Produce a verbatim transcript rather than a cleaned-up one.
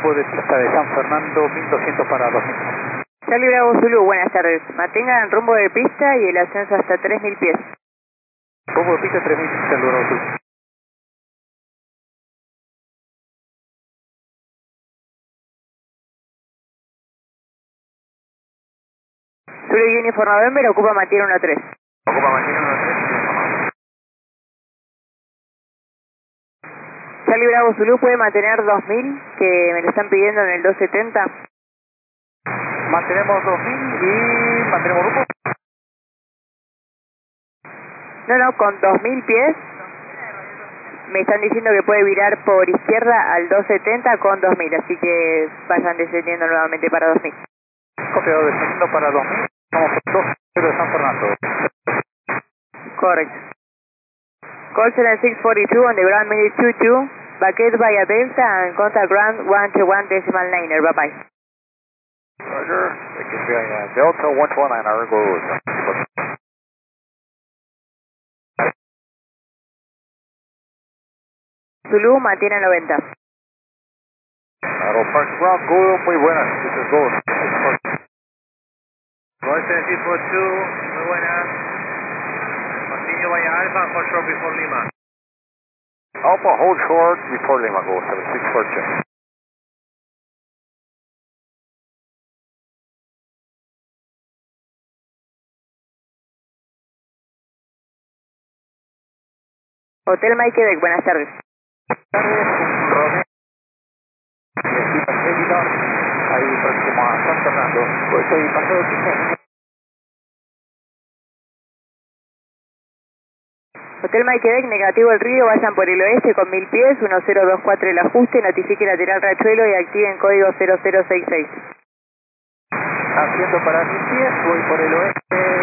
de pista de San Fernando, mil doscientos para dos mil. Charlie Bravo Zulu, buenas tardes. Mantengan rumbo de pista y el ascenso hasta tres mil pies. Rumbo de pista tres mil, Charlie Bravo Zulu. Zulu Uniform November, ocupa mantiene uno tres. Ocupa mantiene uno tres. Charlie Bravo Zulu, ¿puede mantener dos mil que me lo están pidiendo en el doscientos setenta? Mantenemos dos mil y mantenemos rumbo. No, no, con dos mil pies me están diciendo que puede virar por izquierda al doscientos setenta con dos mil, así que vayan descendiendo nuevamente para dos mil. Copiado, descendiendo para dos mil, vamos por dos cero de San Fernando. Correcto. Call seven six four two on the ground minute two two, vacate via Delta and contact ground one two one decimal niner, bye bye. Roger, vacate via Delta one two one niner, go. Zulu mantiene noventa. Aeropark ground, go, muy buenas, this is Go. Call seven six four two, muy buenas. Continue via Alpha, hold short before Lima. Alpha, hold short before Lima, Go, seven six four two. Hotel Mike Quebec, buenas tardes. Buenas tardes, Romeo. Ahí próximo a San Fernando. Pues estoy pasado quince. Hotel Mike Quebec, negativo el río, vayan por el oeste con mil pies, uno cero dos cuatro el ajuste, notifique lateral Rachuelo y activen código cero cero seis seis. Haciendo para mil pies, voy por el oeste.